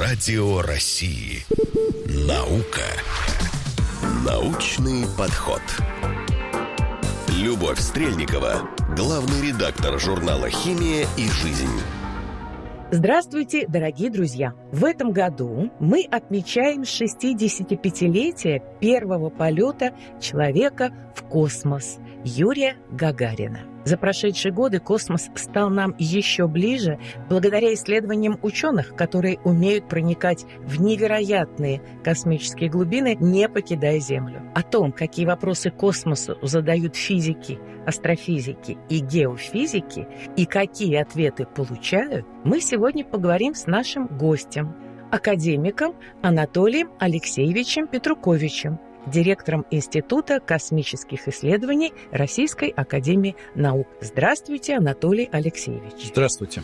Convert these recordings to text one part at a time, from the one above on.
Радио России. Наука. Научный подход. Любовь Стрельникова, главный редактор журнала «Химия и жизнь». Здравствуйте, дорогие друзья! В этом году мы отмечаем 65-летие первого полета человека в космос Юрия Гагарина. За прошедшие годы космос стал нам еще ближе благодаря исследованиям ученых, которые умеют проникать в невероятные космические глубины, не покидая Землю. О том, какие вопросы космосу задают физики, астрофизики и геофизики, и какие ответы получают, мы сегодня поговорим с нашим гостем, академиком Анатолием Алексеевичем Петруковичем, директором Института космических исследований Российской академии наук. Здравствуйте, Анатолий Алексеевич. Здравствуйте.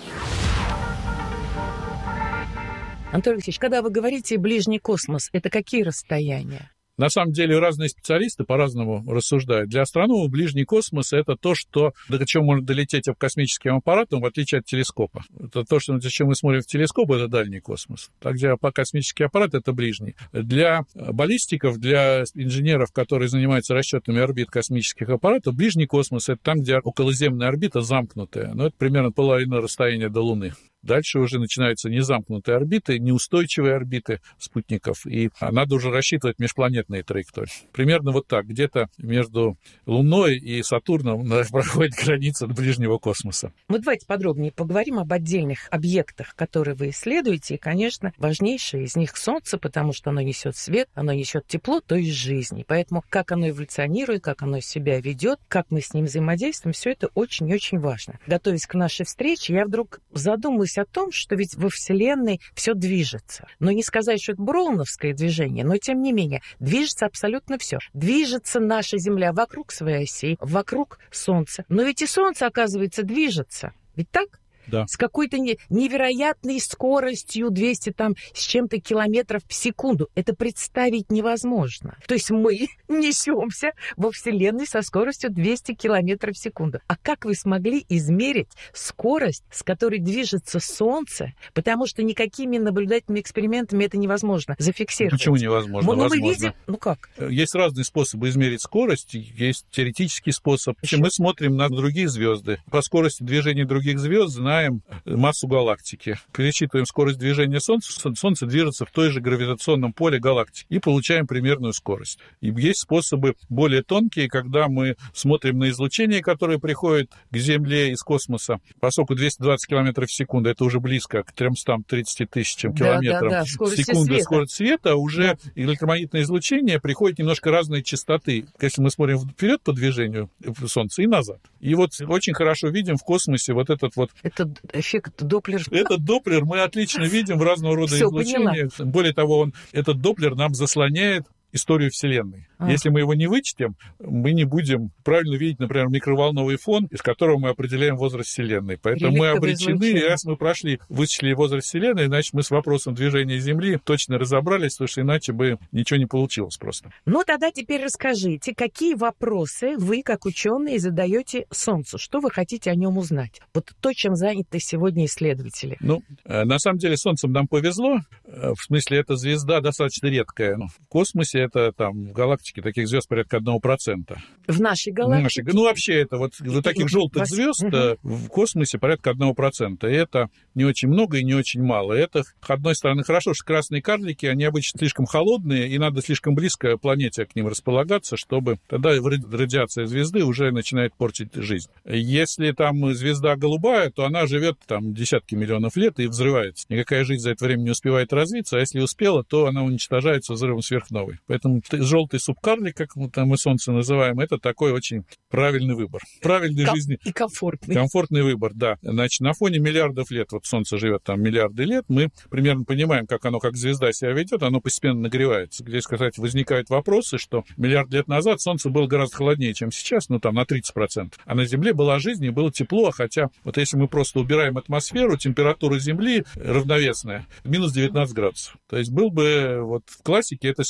Анатолий Алексеевич, когда вы говорите «ближний космос», это какие расстояния? На самом деле разные специалисты по-разному рассуждают. Для астрономов ближний космос — это то, до чего можно долететь космическим аппаратом, в отличие от телескопа. Это то, на чем мы смотрим в телескоп, это дальний космос. Так где космический аппарат — это ближний. Для баллистиков, для инженеров, которые занимаются расчетами орбит космических аппаратов, ближний космос — это там, где околоземная орбита замкнутая. Это примерно половина расстояния до Луны. Дальше уже начинаются незамкнутые орбиты, неустойчивые орбиты спутников, и надо уже рассчитывать межпланетные траектории. Примерно вот так, где-то между Луной и Сатурном проходит граница ближнего космоса. Ну, давайте подробнее поговорим об отдельных объектах, которые вы исследуете, и, конечно, важнейшее из них — Солнце, потому что оно несет свет, оно несет тепло, то есть жизнь. Поэтому как оно эволюционирует, как оно себя ведет, как мы с ним взаимодействуем, все это очень и очень важно. Готовясь к нашей встрече, я вдруг задумалась о том, что ведь во Вселенной все движется. Но не сказать, что это броуновское движение, но тем не менее движется абсолютно все. Движется наша Земля вокруг своей оси, вокруг Солнца. Но ведь и Солнце, оказывается, движется. Ведь так? Да. С какой-то невероятной скоростью 200 с чем-то километров в секунду. Это представить невозможно. То есть мы несемся во Вселенной со скоростью 200 километров в секунду. А как вы смогли измерить скорость, с которой движется Солнце? Потому что никакими наблюдательными экспериментами это невозможно зафиксировать. Почему невозможно? Но мы видим, как? Есть разные способы измерить скорость. Есть теоретический способ. Мы смотрим на другие звезды. По скорости движения других звезд знаем массу галактики. Пересчитываем скорость движения Солнца. Солнце движется в той же гравитационном поле галактики. И получаем примерную скорость. И есть способы более тонкие, когда мы смотрим на излучение, которое приходит к Земле из космоса. Поскольку 220 км в секунду, это уже близко к 330 тысячам километров в секунду скорость света, уже электромагнитное излучение приходит немножко разной частоты. Если мы смотрим вперед по движению Солнца и назад. И вот очень хорошо видим в космосе вот этот вот... Это эффект Доплер. Этот Доплер мы отлично видим в разного рода излучениях. Более того, этот Доплер нам заслоняет историю Вселенной. Если мы его не вычтем, мы не будем правильно видеть, например, микроволновый фон, из которого мы определяем возраст Вселенной. Поэтому мы обречены, и раз мы вычислили возраст Вселенной, значит, мы с вопросом движения Земли точно разобрались, потому что иначе бы ничего не получилось просто. Ну, тогда теперь расскажите, какие вопросы вы, как ученые, задаете Солнцу? Что вы хотите о нем узнать? Вот то, чем заняты сегодня исследователи. На самом деле, Солнцем нам повезло. В смысле, эта звезда достаточно редкая. В космосе это в галактике таких звезд порядка 1%. В нашей галактике? Вообще это вот таких желтых звезд в космосе порядка 1%. И это не очень много и не очень мало. Это, с одной стороны, хорошо, что красные карлики, они обычно слишком холодные, и надо слишком близко планете к ним располагаться, чтобы тогда радиация звезды уже начинает портить жизнь. Если там звезда голубая, то она живет десятки миллионов лет и взрывается. Никакая жизнь за это время не успевает развиться, а если успела, то она уничтожается взрывом сверхновой. Поэтому желтый субкарлик, как мы Солнце называем, это такой очень правильный выбор. Правильной жизни. И комфортный. Комфортный выбор, да. Значит, на фоне миллиардов лет, Солнце живет миллиарды лет, мы примерно понимаем, как оно, как звезда себя ведет, оно постепенно нагревается. Здесь, кстати, возникают вопросы, что миллиард лет назад Солнце было гораздо холоднее, чем сейчас, на 30%. А на Земле была жизнь и было тепло, хотя если мы просто убираем атмосферу, температура Земли равновесная, минус 19 градусов. То есть был бы, в классике это снежный комок.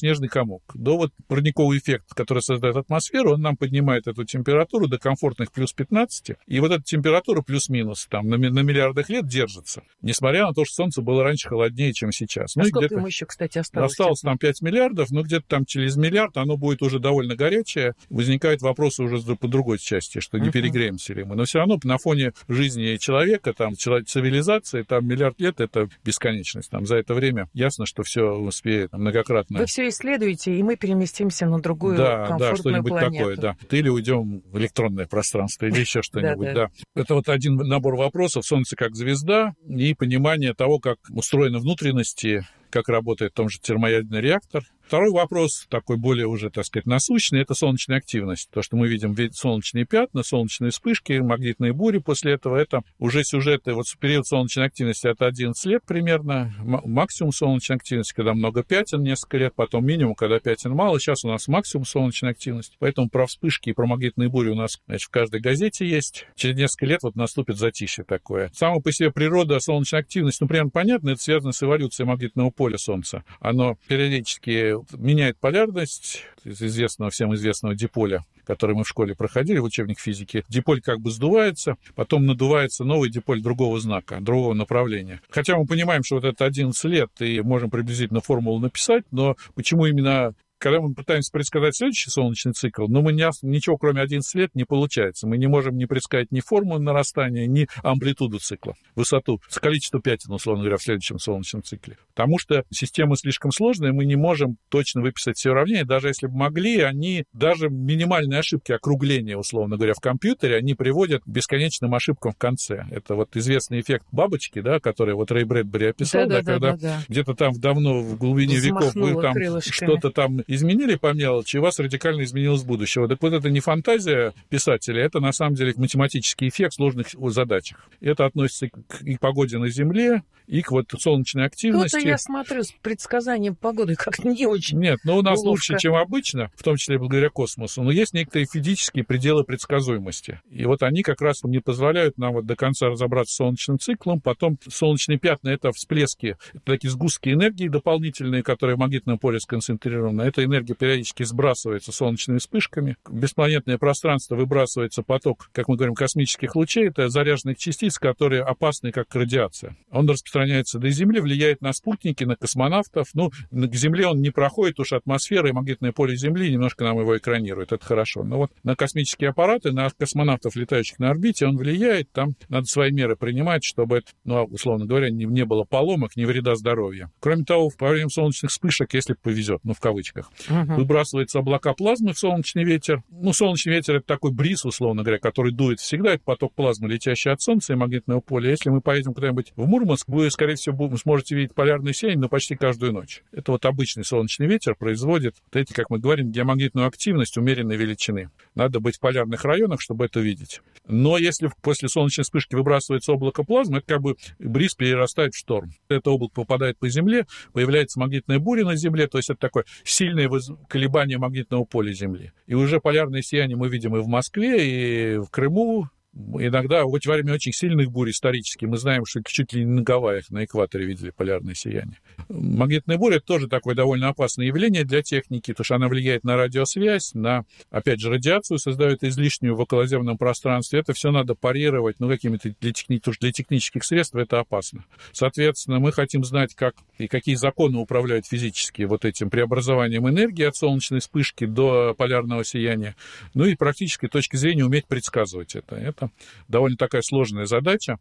замок. До вот парниковый эффект, который создает атмосферу, он нам поднимает эту температуру до комфортных плюс 15, и вот эта температура плюс-минус там на миллиардах лет держится, несмотря на то, что Солнце было раньше холоднее, чем сейчас. А сколько ему еще, кстати, осталось? Осталось там 5 миллиардов, но где-то там через миллиард оно будет уже довольно горячее. Возникают вопросы уже по другой части, что не перегреемся ли мы. Но все равно на фоне жизни человека, там, цивилизации, там миллиард лет — это бесконечность. Там за это время ясно, что все успеет многократно. Вы все исследуете, и мы переместимся на другую комфортную что-нибудь планету. Такое, да. Или уйдем в электронное пространство, или еще что-нибудь, да. Это вот один набор вопросов. Солнце как звезда и понимание того, как устроены внутренности, как работает в том же термоядерный реактор. Второй вопрос, такой более уже, так сказать, насущный, это солнечная активность. То, что мы видим солнечные пятна, солнечные вспышки, магнитные бури после этого, это уже сюжеты. Вот период солнечной активности — это 11 лет примерно, максимум солнечной активности, когда много пятен, несколько лет, потом минимум, когда пятен мало. Сейчас у нас максимум солнечной активности. Поэтому про вспышки и про магнитные бури у нас, значит, в каждой газете есть. Через несколько лет вот наступит затишье такое. Сама по себе природа солнечной активности, примерно понятно, это связано с эволюцией магнитного поля Солнца. Оно периодически меняет полярность из всем известного диполя, который мы в школе проходили, в учебник физики. Диполь как бы сдувается, потом надувается новый диполь другого знака, другого направления. Хотя мы понимаем, что вот это 11 лет, и можем приблизительно формулу написать, но почему именно... Когда мы пытаемся предсказать следующий солнечный цикл, но ничего, кроме 11 лет, не получается. Мы не можем не предсказать ни форму нарастания, ни амплитуду цикла, высоту, количество пятен, условно говоря, в следующем солнечном цикле. Потому что система слишком сложная, мы не можем точно выписать все уравнения. Даже если бы могли, даже минимальные ошибки округления, условно говоря, в компьютере, они приводят к бесконечным ошибкам в конце. Это вот известный эффект бабочки, да, который вот Рэй Брэдбери описал, когда где-то там давно в глубине веков вы там что-то там изменили по мелочи, и у вас радикально изменилось будущее. Так вот это не фантазия писателя, это на самом деле математический эффект в сложных задачах. Это относится и к погоде на Земле, и к вот солнечной активности. Я смотрю с предсказанием погоды как-то не очень. Нет, но у нас лучше, чем обычно, в том числе благодаря космосу, но есть некоторые физические пределы предсказуемости. И вот они как раз не позволяют нам вот до конца разобраться с солнечным циклом. Потом солнечные пятна — это всплески, это такие сгустки энергии дополнительные, которые в магнитном поле сконцентрированы. Эта энергия периодически сбрасывается солнечными вспышками. В беспланетное пространство выбрасывается поток, как мы говорим, космических лучей. Это заряженных частиц, которые опасны, как радиация. Он распространяется до Земли, влияет на спутники, на космонавтов. К Земле он не проходит, уж атмосфера и магнитное поле Земли немножко нам его экранирует. Это хорошо. Но вот на космические аппараты, на космонавтов, летающих на орбите, он влияет. Там надо свои меры принимать, чтобы это, условно говоря, не было поломок, ни вреда здоровью. Кроме того, во время солнечных вспышек, если повезет, в кавычках, выбрасываются облака плазмы в солнечный ветер. Солнечный ветер — это такой бриз, условно говоря, который дует всегда. Это поток плазмы, летящий от Солнца и магнитного поля. Если мы поедем куда-нибудь в Мурманск, вы, скорее всего, сможете видеть полярное сияние, но почти каждую ночь. Это вот обычный солнечный ветер производит эти, как мы говорим, геомагнитную активность умеренной величины. Надо быть в полярных районах, чтобы это видеть. Но если после солнечной вспышки выбрасывается облако плазмы, это как бы бриз перерастает в шторм. Это облако попадает по Земле, появляется магнитная буря на Земле, то есть это такое сильное колебание магнитного поля Земли. И уже полярное сияние мы видим и в Москве, и в Крыму. Иногда, во время очень сильных бурь исторически, мы знаем, что чуть ли не на Гавайях, на экваторе видели полярное сияние. Магнитная буря — это тоже такое довольно опасное явление для техники, потому что она влияет на радиосвязь, на, опять же, радиацию, создает излишнюю в околоземном пространстве. Это все надо парировать, какими-то для технических средств это опасно. Соответственно, мы хотим знать, как и какие законы управляют физически вот этим преобразованием энергии от солнечной вспышки до полярного сияния. И практической точки зрения уметь предсказывать это. Это довольно такая сложная задача.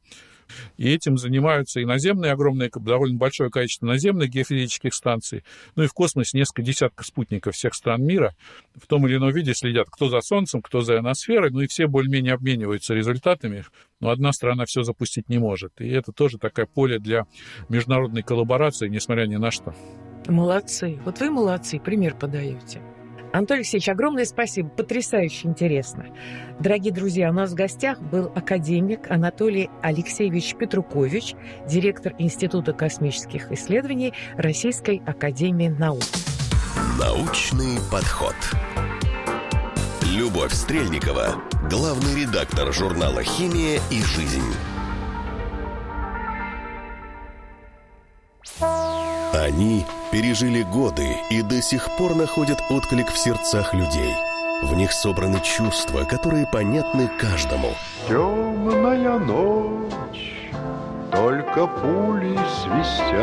И этим занимаются и наземные, довольно большое количество наземных геофизических станций. И в космосе несколько десятков спутников всех стран мира в том или ином виде следят, кто за Солнцем, кто за ионосферой. И все более-менее обмениваются результатами. Но одна страна все запустить не может. И это тоже такое поле для международной коллаборации, несмотря ни на что. Молодцы. Вот вы молодцы, пример подаете. Антон Алексеевич, огромное спасибо, потрясающе интересно. Дорогие друзья, у нас в гостях был академик Анатолий Алексеевич Петрукович, директор Института космических исследований Российской академии наук. Научный подход. Любовь Стрельникова, главный редактор журнала «Химия и жизнь». Они пережили годы и до сих пор находят отклик в сердцах людей. В них собраны чувства, которые понятны каждому. Темная ночь, только пули свистят.